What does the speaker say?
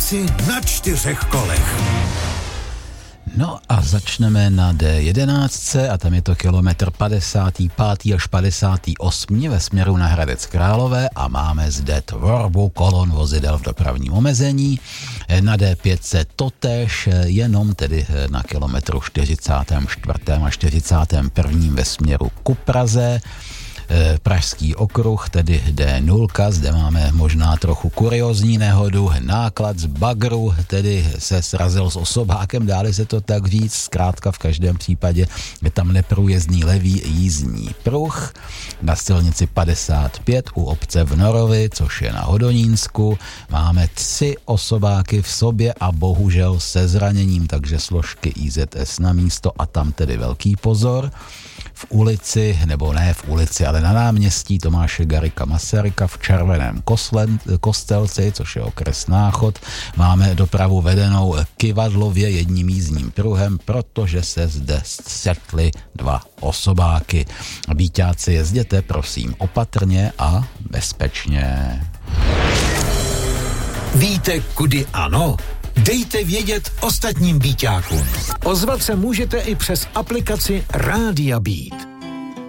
dálnici na 4 kolech. No a začneme na D11 a tam je to kilometr 55. až 58. ve směru na Hradec Králové a máme zde tvorbu kolon vozidel v dopravním omezení. Na D5 totéž, jenom tedy na kilometru 44. a 41. ve směru ku Praze. Pražský okruh, tedy D0, zde máme možná trochu kuriózní nehodu, náklad z bagru, tedy se srazil s osobákem, dále se to tak říct, zkrátka v každém případě je tam neprůjezdný levý jízdní pruh. Na silnici 55 u obce v Norovi, což je na Hodonínsku, máme 3 osobáky v sobě a bohužel se zraněním, takže složky IZS na místo a tam tedy velký pozor. V ulici, nebo ne v ulici, ale na náměstí Tomáše Garrigua Masaryka v Červeném Kostelci, což je okres Náchod, máme dopravu vedenou kyvadlově jedním jízdním pruhem, protože se zde střetly 2 osobáky. Bíťáci, jezděte prosím opatrně a bezpečně. Víte, kudy ano? Dejte vědět ostatním Bíťákům. Ozvat se můžete i přes aplikaci Rádia Beat.